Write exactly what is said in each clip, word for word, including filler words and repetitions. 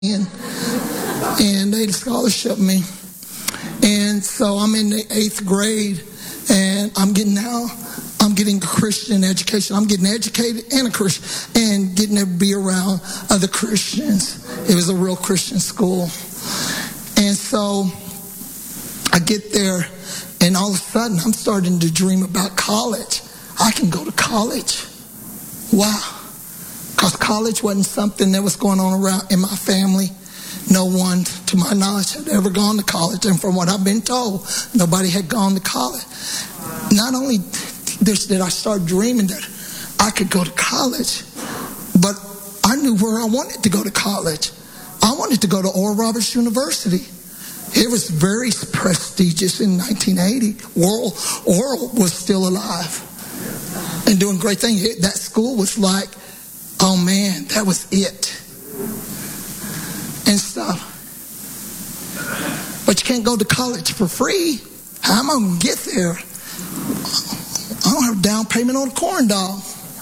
and, and they scholarship me. And so I'm in the eighth grade, and I'm getting now, I'm getting Christian education. I'm getting educated and a Christian, and getting to be around other Christians. It was a real Christian school. And so I get there, and all of a sudden I'm starting to dream about college. I can go to college. Wow. Because college wasn't something that was going on around in my family. No one, to my knowledge, had ever gone to college. And from what I've been told, nobody had gone to college. Not only did I start dreaming that I could go to college, but I knew where I wanted to go to college. I wanted to go to Oral Roberts University. It was very prestigious in nineteen eighty. Oral, Oral was still alive and doing great things. It, that school was like, oh man, that was it. And stuff. But you can't go to college for free. How am I going to get there? I don't have a down payment on a corn dog.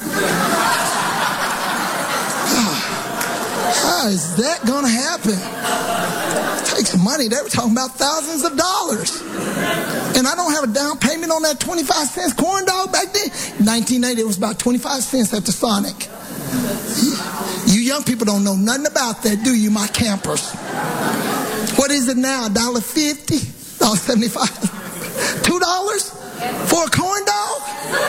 How is that going to happen? It takes money. They were talking about thousands of dollars. And I don't have a down payment on that twenty-five cents corn dog back then. nineteen eighty, it was about twenty-five cents at the Sonic. You young people don't know nothing about that, do you, my campers? What is it now, one dollar fifty? one dollar seventy-five? two dollars for a corn dog?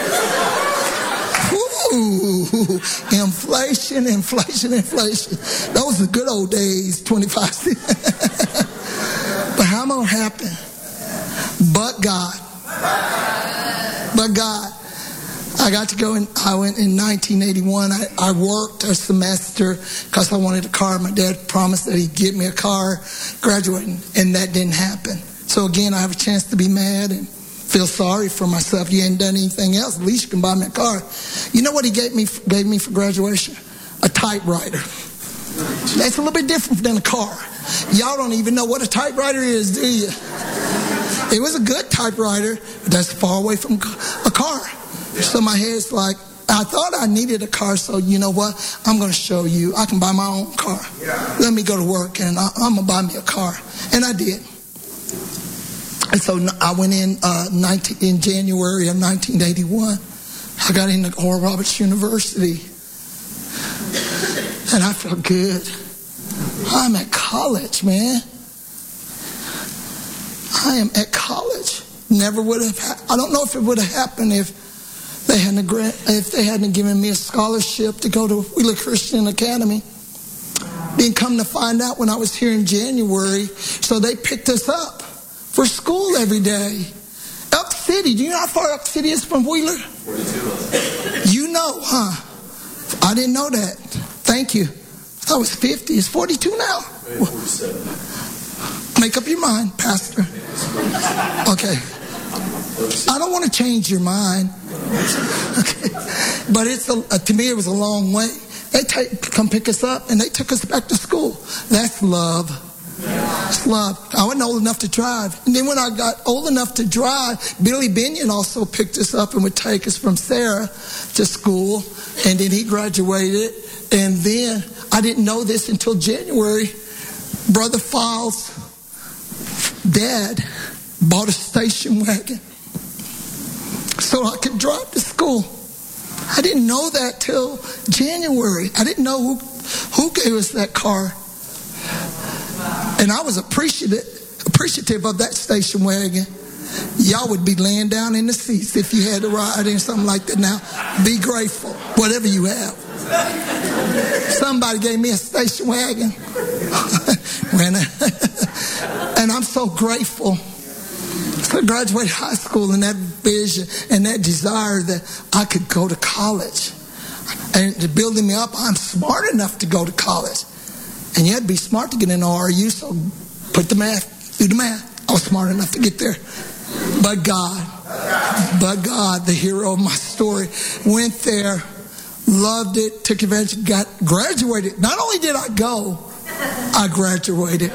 Ooh, inflation, inflation, inflation. Those are the good old days, twenty-five cents. But how am I going to happen? But God. But God. I got to go in, I went in nineteen eighty-one. I, I worked a semester because I wanted a car. My dad promised that he'd get me a car, graduating, and that didn't happen. So again, I have a chance to be mad and feel sorry for myself. You ain't done anything else. At least you can buy me a car. You know what he gave me, gave me for graduation? A typewriter. That's a little bit different than a car. Y'all don't even know what a typewriter is, do you? It was a good typewriter, but that's far away from a car. So my head's like, I thought I needed a car, so you know what? I'm going to show you. I can buy my own car. Let me go to work, and I, I'm going to buy me a car. And I did. And so I went in uh, nineteen, in January of nineteen eighty-one. I got into Oral Roberts University. And I felt good. I'm at college, man. I am at college. Never would have, ha- I don't know if it would have happened if They hadn't grant, if they hadn't given me a scholarship to go to Wheeler Christian Academy. Then come to find out when I was here in January, so they picked us up for school every day. Up City, do you know how far Up City is from Wheeler? forty-two. You know, huh? I didn't know that. Thank you. I thought it was fifty. It's forty-two now. forty-seven. Make up your mind, Pastor. Okay. I don't want to change your mind. Okay. But it's a, uh, to me, it was a long way. They take, come pick us up, and they took us back to school. That's love. That's love. I wasn't old enough to drive. And then when I got old enough to drive, Billy Binion also picked us up and would take us from Sarah to school. And then he graduated. And then, I didn't know this until January, Brother Files' dad bought a station wagon so I could drive to school. I didn't know that till January. I didn't know who, who gave us that car. And I was appreciative, appreciative of that station wagon. Y'all would be laying down in the seats if you had to ride in something like that now. Be grateful, whatever you have. Somebody gave me a station wagon. And I'm so grateful. I graduated high school and that vision and that desire that I could go to college. And building me up, I'm smart enough to go to college. And you had to be smart to get in R U, so put the math, do the math. I was smart enough to get there. But God, but God, the hero of my story, went there, loved it, took advantage, got graduated. Not only did I go, I graduated.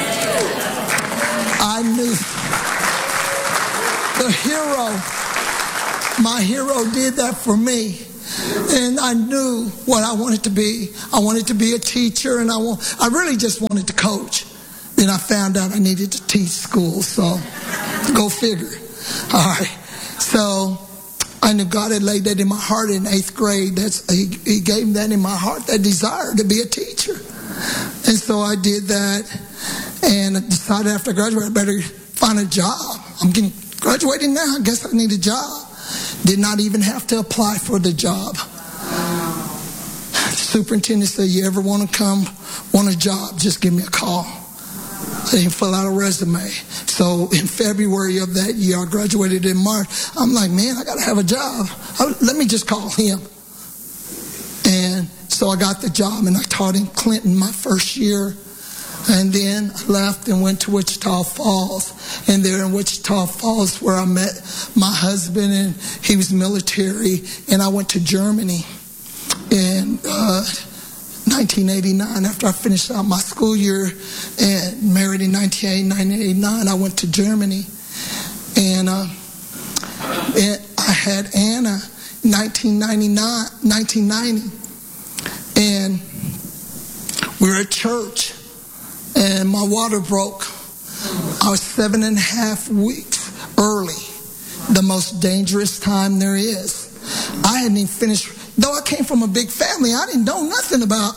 I knew the hero, my hero did that for me. And I knew what I wanted to be. I wanted to be a teacher, and I want, I really just wanted to coach. Then I found out I needed to teach school, so go figure. All right. So I knew God had laid that in my heart in eighth grade. That's he, he gave that in my heart, that desire to be a teacher. And so I did that, and I decided after I graduated, I better find a job. I'm getting graduating now. I guess I need a job. Did not even have to apply for the job. The superintendent said, you ever want to come, want a job, just give me a call. I didn't fill out a resume. So in February of that year, I graduated in March. I'm like, man, I got to have a job. I, let me just call him. And so I got the job, and I taught in Clinton my first year. And then I left and went to Wichita Falls. And there in Wichita Falls where I met my husband, and he was military. And I went to Germany in uh, nineteen eighty-nine. After I finished out my school year and married in nineteen eighty-nine, I went to Germany. And, uh, and I had Anna in nineteen ninety-nine, nineteen ninety. And we were at church. And my water broke. I was seven and a half weeks early, the most dangerous time there is. I hadn't even finished, though I came from a big family, I didn't know nothing about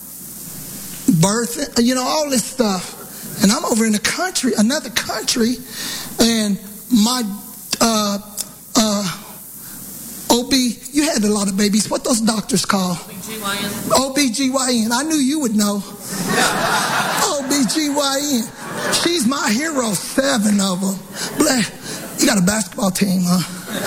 birth, you know, all this stuff. And I'm over in a country, another country, and my uh, uh, O B, you had a lot of babies. What those doctors call? O B G Y N. O B G Y N. I knew you would know. O B G Y N. She's my hero. Seven of them. You got a basketball team, huh?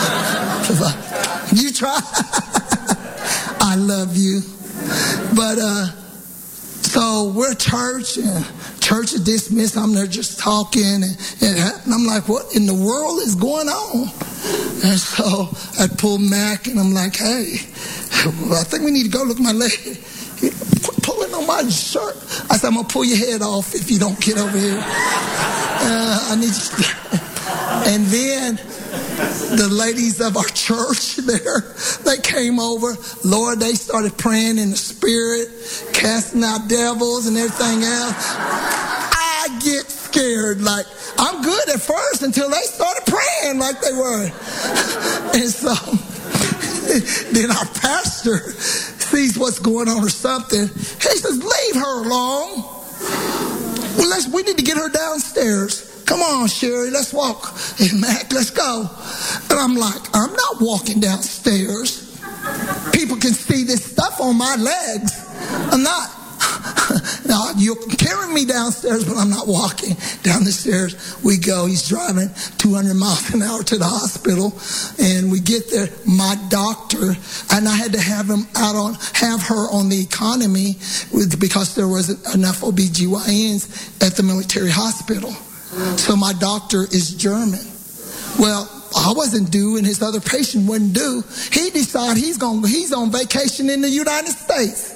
You try. I love you. But uh, so we're at church, and church is dismissed. I'm there just talking, and, and I'm like, what in the world is going on? And so I pulled Mac, and I'm like, hey, I think we need to go look at my leg. Quit pulling on my shirt. I said, I'm going to pull your head off if you don't get over here. Uh, I need you to... And then the ladies of our church there, they came over. Lord, they started praying in the spirit, casting out devils and everything else. I get scared. Like, I'm good at first until they started praying like they were. And so then our pastor sees what's going on or something. He says, leave her alone. Well, let's, we need to get her downstairs. Come on, Sherry, let's walk. And Mac, let's go. And I'm like, I'm not walking downstairs. People can see this stuff on my legs. I'm not. Now, you're carrying me downstairs, but I'm not walking down the stairs. We go. He's driving two hundred miles an hour to the hospital, and we get there. My doctor, and I had to have him out on, have her on the economy with, because there wasn't enough O B G Y Ns at the military hospital. So my doctor is German. Well, I wasn't due, and his other patient wasn't due. He decided he's going. He's on vacation in the United States.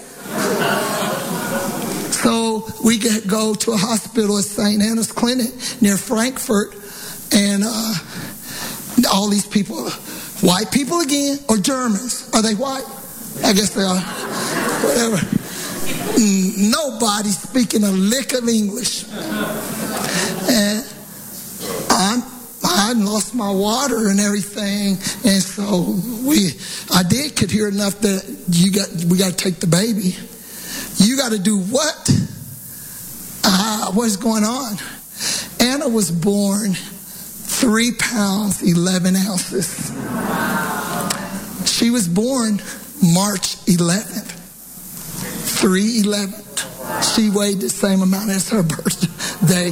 So we get, go to a hospital at Saint Anna's Clinic near Frankfurt, and uh, all these people, white people again, or Germans? Are they white? I guess they are. Whatever. Nobody speaking a lick of English. And I'm, I lost my water and everything, and so we, I did could hear enough that you got, we got to take the baby. You got to do what? Ah, what's going on? Anna was born three pounds, eleven ounces. She was born March eleventh, three eleven. She weighed the same amount as her birthday.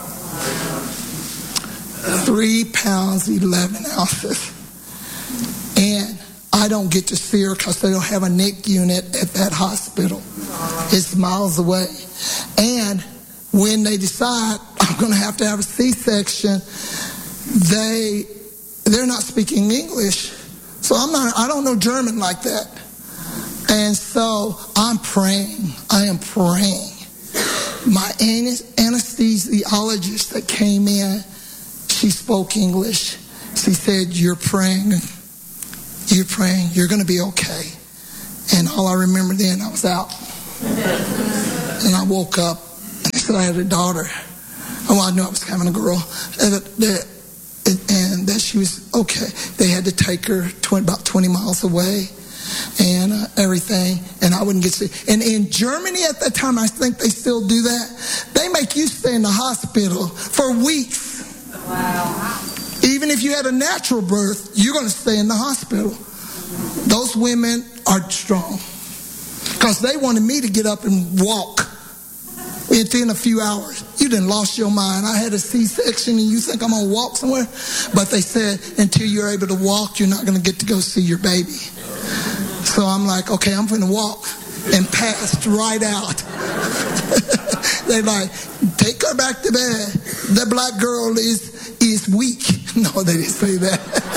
Three pounds, eleven ounces. And I don't get to see her because they don't have a N I C U unit at that hospital. It's miles away. And when they decide I'm going to have to have a C-section, they, they're not speaking English. So I'm not, I don't know German like that. And so I'm praying. I am praying. My anesthesiologist that came in, she spoke English. She said, you're praying. you're praying, you're going to be okay. And all I remember then, I was out. And I woke up, and I said I had a daughter. Oh, I knew I was having a girl. And that, and that she was okay. They had to take her twenty, about twenty miles away and uh, everything. And I wouldn't get sick. And in Germany at that time, I think they still do that. They make you stay in the hospital for weeks. Wow. Even if you had a natural birth, you're going to stay in the hospital. Those women are strong. Because they wanted me to get up and walk within a few hours. You done lost your mind. I had a C-section and you think I'm going to walk somewhere? But they said, until you're able to walk, you're not going to get to go see your baby. So I'm like, okay, I'm going to walk. And passed right out. They're like, take her back to bed. The black girl is, is weak. No, they didn't say that.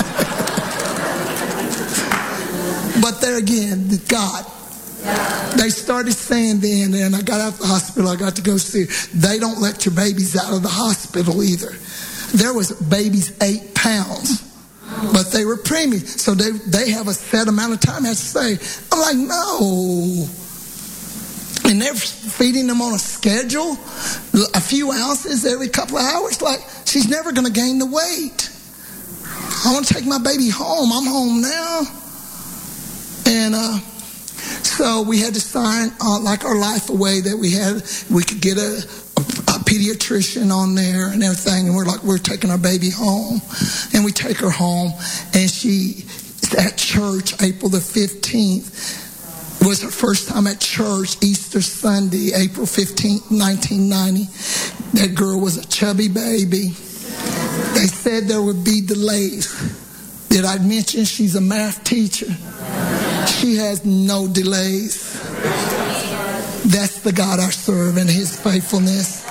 But there again, God. They started saying then, and I got out of the hospital, I got to go see her. They don't let your babies out of the hospital either. There was babies eight pounds, but they were preemie. So they, they have a set amount of time, I have to say. I'm like, no. And they're feeding them on a schedule, a few ounces every couple of hours. Like, she's never going to gain the weight. I want to take my baby home. I'm home now. And, uh, So we had to sign uh, like our life away that we had. We could get a, a, a pediatrician on there and everything. And we're like, we're taking our baby home. And we take her home. And she, at church, April the fifteenth, was her first time at church, Easter Sunday, April fifteenth, nineteen ninety. That girl was a chubby baby. They said there would be delays. Did I mention she's a math teacher? She has no delays. That's the God I serve and his faithfulness.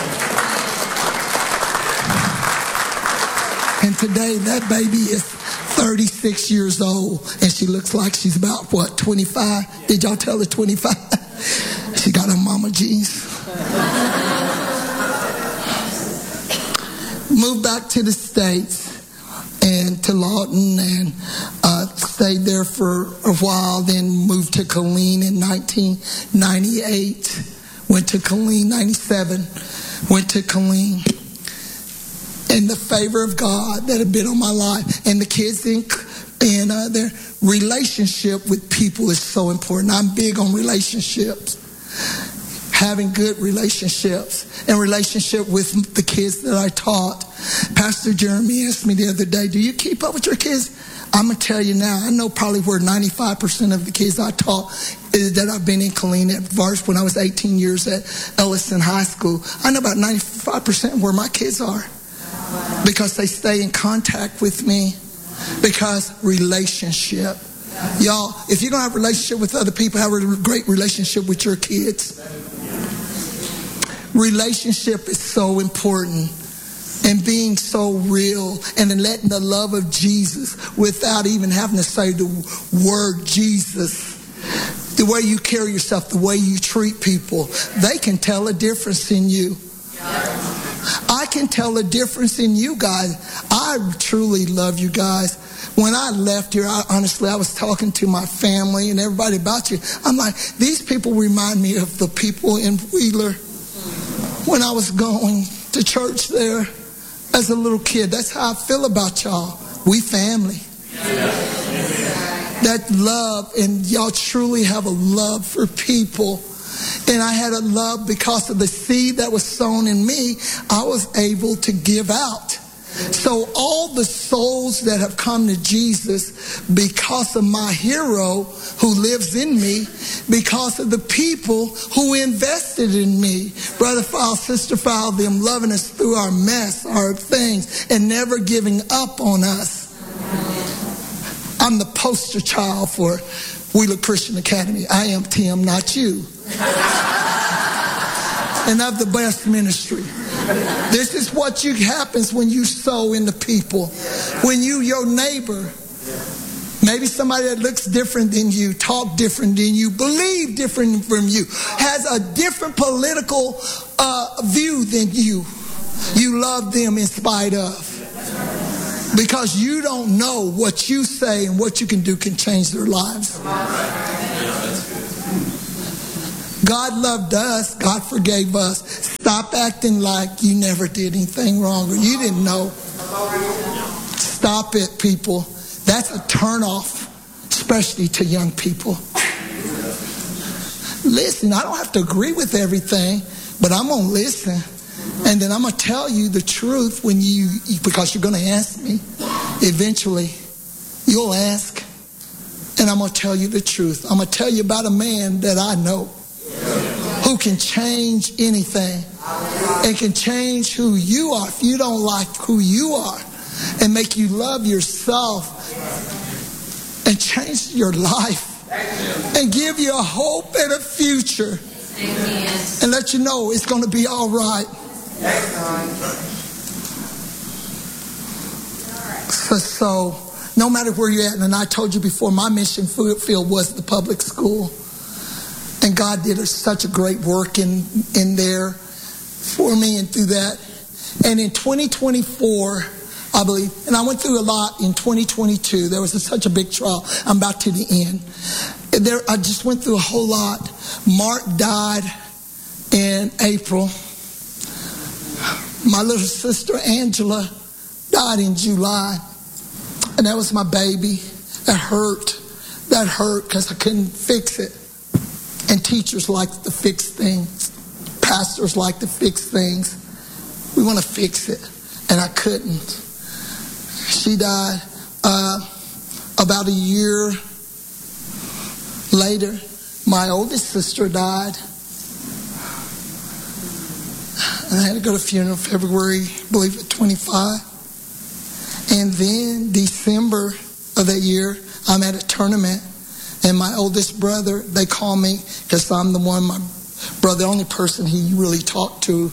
And today that baby is thirty-six years old and she looks like she's about, what, twenty-five? Did y'all tell her twenty-five? She got her mama jeans. Moved back to the States and to Lawton and uh, stayed there for a while, then moved to Killeen in nineteen ninety-eight, went to Killeen ninety-seven, went to Killeen, and the favor of God that had been on my life, and the kids in, and uh, their relationship with people is so important. I'm big on relationships, having good relationships, and relationship with the kids that I taught. Pastor Jeremy asked me the other day, do you keep up with your kids? I'm going to tell you now, I know probably where ninety-five percent of the kids I taught is that I've been in Killeen at Vars when I was eighteen years at Ellison High School. I know about ninety-five percent where my kids are because they stay in contact with me because relationship. Y'all, if you're going to have a relationship with other people, have a great relationship with your kids. Relationship is so important. And being so real and then letting the love of Jesus without even having to say the word Jesus. The way you carry yourself, the way you treat people, they can tell a difference in you. I can tell a difference in you guys. I truly love you guys. When I left here, I, honestly, I was talking to my family and everybody about you. I'm like, these people remind me of the people in Wheeler when I was going to church there. As a little kid, that's how I feel about y'all. We family. That love, and y'all truly have a love for people. And I had a love because of the seed that was sown in me, I was able to give out. So all the souls that have come to Jesus because of my hero who lives in me, because of the people who invested in me, Brother Fowle, Sister Fowle, them loving us through our mess, our things, and never giving up on us. I'm the poster child for Wheeler Christian Academy. I am Tim, not you. And of the best ministry. This is what you, happens when you sow into people. When you, your neighbor, maybe somebody that looks different than you, talk different than you, believe different from you, has a different political uh, view than you. You love them in spite of. Because you don't know what you say and what you can do can change their lives. God loved us. God forgave us. Stop acting like you never did anything wrong or you didn't know. Stop it, people. That's a turnoff, especially to young people. Listen, I don't have to agree with everything, but I'm going to listen. And then I'm going to tell you the truth when you, because you're going to ask me. Eventually, you'll ask, and I'm going to tell you the truth. I'm going to tell you about a man that I know who can change anything and can change who you are if you don't like who you are, and make you love yourself and change your life and give you a hope and a future and let you know it's going to be all right. So, so no matter where you're at, and I told you before, my mission field was the public school. And God did such a great work in, in there for me and through that. And in twenty twenty-four, I believe, and I went through a lot in twenty twenty-two. There was a, such a big trial. I'm about to the end. There, I just went through a whole lot. Mark died in April. My little sister Angela died in July. And that was my baby. That hurt. That hurt because I couldn't fix it. And teachers like to fix things. Pastors like to fix things. We want to fix it. And I couldn't. She died uh, about a year later. My oldest sister died. And I had to go to funeral February, I believe, at twenty-five. And then December of that year, I'm at a tournament. And my oldest brother, they call me because I'm the one, my brother, the only person he really talked to.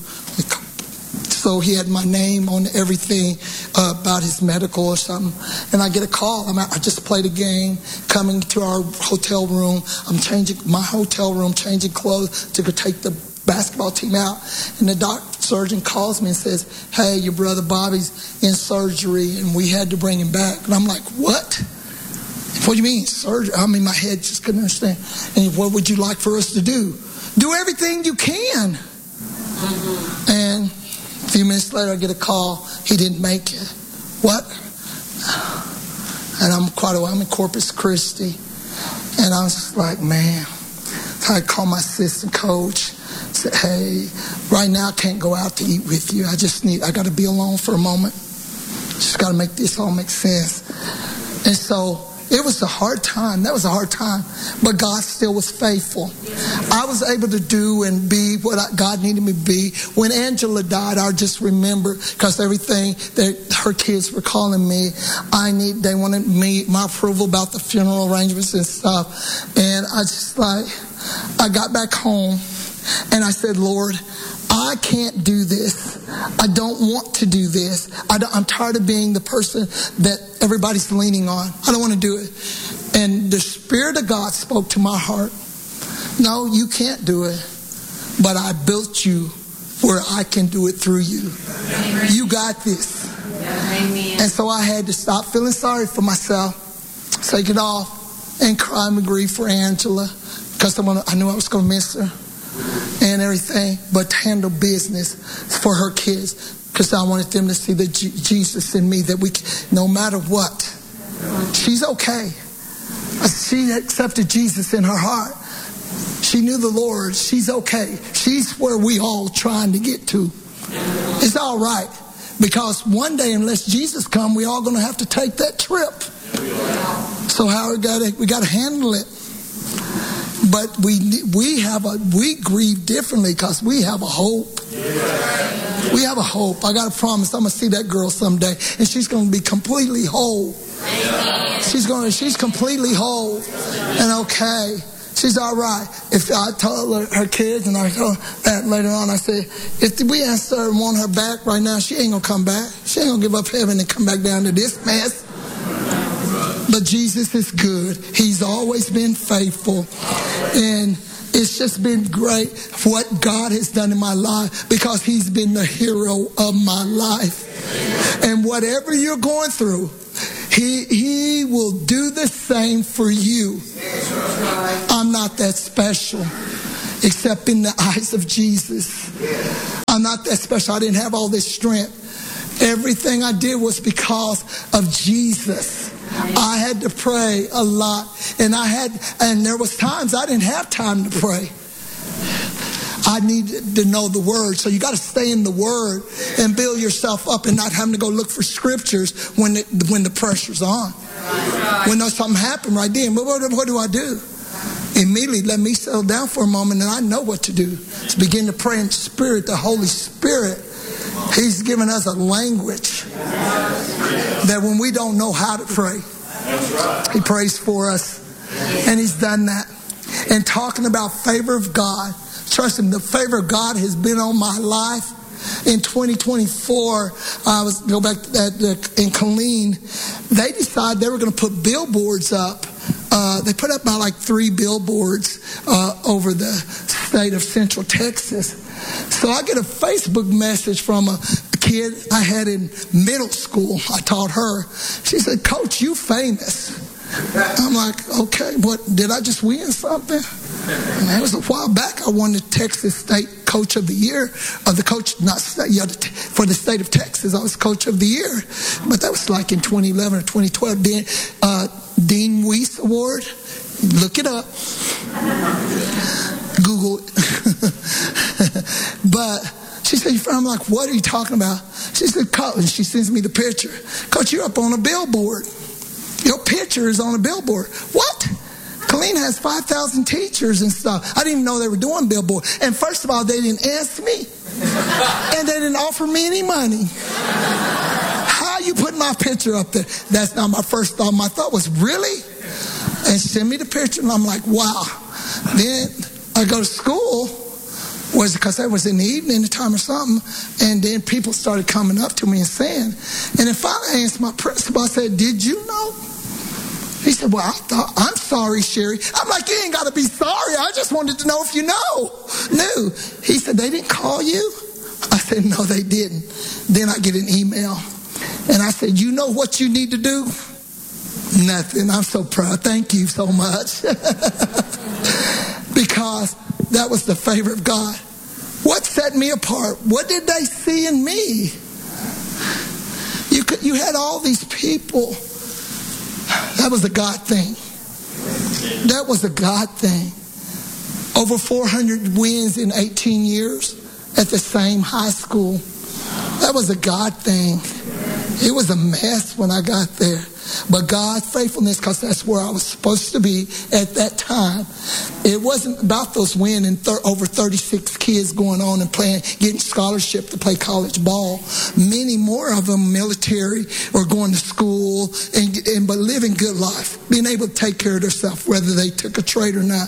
So he had my name on everything uh, about his medical or something. And I get a call. I'm at, I just played a game, coming to our hotel room. I'm changing my hotel room, changing clothes to go take the basketball team out. And the doc, surgeon calls me and says, hey, your brother Bobby's in surgery and we had to bring him back. And I'm like, what? What do you mean, surgery? I mean, my head just couldn't understand. And what would you like for us to do? Do everything you can. Mm-hmm. And a few minutes later, I get a call. He didn't make it. What? And I'm quite a while. I'm in Corpus Christi. And I was just like, man. So I called my assistant coach. Said, hey, right now I can't go out to eat with you. I just need, I got to be alone for a moment. Just got to make this all make sense. And so it was a hard time. That was a hard time. But God still was faithful. I was able to do and be what I, God needed me to be. When Angela died, I just remember, because everything that her kids were calling me, I need, they wanted me, my approval about the funeral arrangements and stuff. And I just like, I got back home and I said, Lord, I can't do this. I don't want to do this. I I'm tired of being the person that everybody's leaning on. I don't want to do it. And the Spirit of God spoke to my heart. No, you can't do it. But I built you where I can do it through you. Amen. You got this. Amen. And so I had to stop feeling sorry for myself, take it off, and cry and grieve for Angela, because I knew I was going to miss her and everything, but handle business for her kids, because I wanted them to see the G- Jesus in me, that we, no matter what, she's okay. She accepted Jesus in her heart. She knew the Lord. She's okay. She's where we all trying to get to. It's all right, because one day, unless Jesus come, we all going to have to take that trip. So how we got to we got to handle it. But we we have a we grieve differently because we have a hope. We have a hope. I got a promise. I'm gonna see that girl someday, and she's gonna be completely whole. She's gonna she's completely whole and okay. She's all right. If I told her, her kids, and I told that later on, I said, if we asked her and want her back right now, she ain't gonna come back. She ain't gonna give up heaven and come back down to this mess. But Jesus is good. He's always been faithful. And it's just been great what God has done in my life, because he's been the hero of my life. And And whatever you're going through, he, he will do the same for you. I'm not that special, except in the eyes of Jesus. I'm not that special. I didn't have all this strength. Everything I did was because of Jesus. I had to pray a lot, and I had, and there was times I didn't have time to pray. I needed to know the word. So you got to stay in the word and build yourself up, and not having to go look for scriptures when it, when the pressure's on. When there's something happen right then, what, what, what do I do? Immediately let me settle down for a moment, and I know what to do. To begin to pray in spirit, the Holy Spirit. He's given us a language that when we don't know how to pray, he prays for us. And he's done that. And talking about favor of God, trust him, the favor of God has been on my life. In twenty twenty-four, I was go back to that in Killeen. They decided they were going to put billboards up. Uh, they put up about like three billboards uh, over the state of Central Texas. So I get a Facebook message from a kid I had in middle school. I taught her. She said, "Coach, you famous." I'm like, okay, what, did I just win something? And that was a while back. I won the Texas State Coach of the Year, or the coach, not state, yeah, for the state of Texas. I was Coach of the Year, but that was like in twenty eleven or twenty twelve. Dean, uh, Dean Weiss Award. Look it up. Google it. But she said, I'm like, what are you talking about? She said, Coach, and she sends me the picture. Coach, you're up on a billboard. Your picture is on a billboard. What? Killeen has five thousand teachers and stuff. I didn't even know they were doing billboard. And first of all, they didn't ask me. And they didn't offer me any money. How you put my picture up there? That's not my first thought. My thought was, really? And she sent me the picture, and I'm like, wow. Then I go to school, was because that was in the evening, the time or something, and then people started coming up to me and saying, and then finally I asked my principal, I said, did you know? He said, well, I thought, I'm sorry, Sherry. I'm like, you ain't got to be sorry. I just wanted to know if you know. Knew. He said, they didn't call you? I said, no, they didn't. Then I get an email, and I said, you know what you need to do? Nothing. I'm so proud. Thank you so much. Because that was the favor of God. What set me apart? What did they see in me? You could, you had all these people. That was a God thing. That was a God thing. Over four hundred wins in eighteen years at the same high school. That was a God thing. It was a mess when I got there. But God's faithfulness, because that's where I was supposed to be at that time. It wasn't about those winning thir- over thirty-six kids going on and playing, getting scholarship to play college ball. Many more of them military or going to school and, and but living good life, being able to take care of themselves, whether they took a trade or not.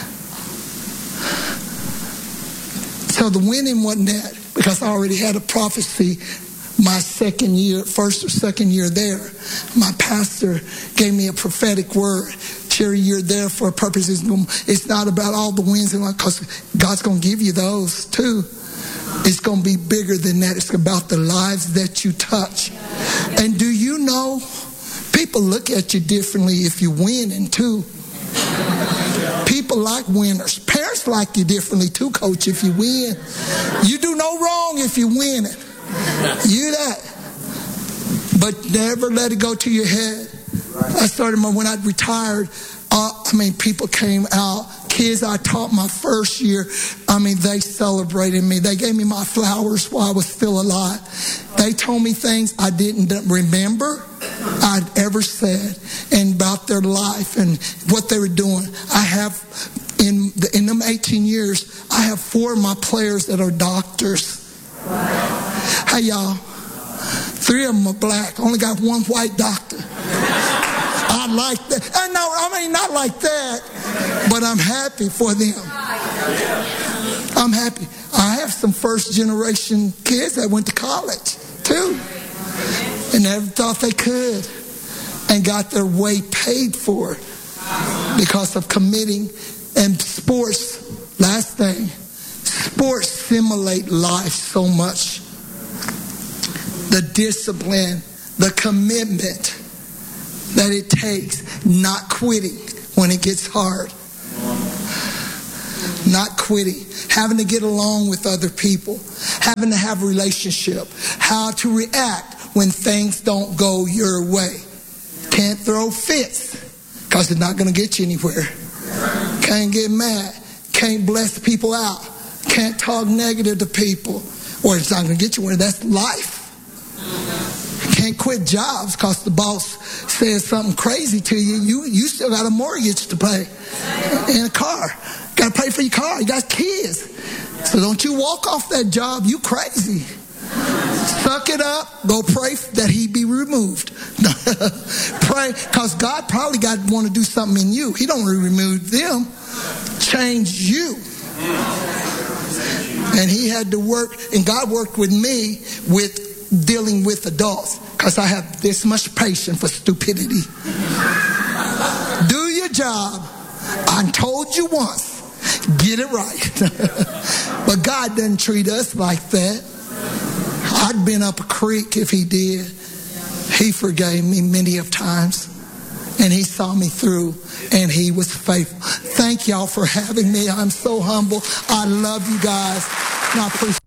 So the winning wasn't that, because I already had a prophecy. My second year, first or second year there, my pastor gave me a prophetic word. Cherry, you're there for a purpose. It's not about all the wins, because God's going to give you those too. It's going to be bigger than that. It's about the lives that you touch. And do you know, people look at you differently if you win and too. People like winners. Parents like you differently too, Coach, if you win. You do no wrong if you win it. You that. But never let it go to your head. I started my, when I retired, uh, I mean, people came out. Kids I taught my first year, I mean, they celebrated me. They gave me my flowers while I was still alive. They told me things I didn't remember I'd ever said, and about their life and what they were doing. I have, in the, in them eighteen years, I have four of my players that are doctors. Hey, y'all. Three of them are black. Only got one white doctor. I like that. I know, I mean, not like that, but I'm happy for them. I'm happy. I have some first generation kids that went to college, too, and never thought they could, and got their way paid for it because of committing. And sports, last thing, sports simulate life so much. the discipline, the commitment that it takes, not quitting when it gets hard. Not quitting, having to get along with other people, having to have a relationship, how to react when things don't go your way. Can't throw fits because it's not going to get you anywhere. Can't get mad. Can't bless people out. Can't talk negative to people or it's not going to get you anywhere. That's life. Can't quit jobs because the boss says something crazy to you. You, you still got a mortgage to pay and a car. Got to pay for your car. You got kids. So don't you walk off that job. You crazy. Suck it up. Go pray that he be removed. Pray, because God probably got want to do something in you. He don't want to remove them. Change you. And he had to work, and God worked with me with dealing with adults because I have this much patience for stupidity. Do your job. I told you once. Get it right. But God doesn't treat us like that. I'd been up a creek if he did. He forgave me many of times. And he saw me through. And he was faithful. Thank y'all for having me. I'm so humble. I love you guys. And I appreciate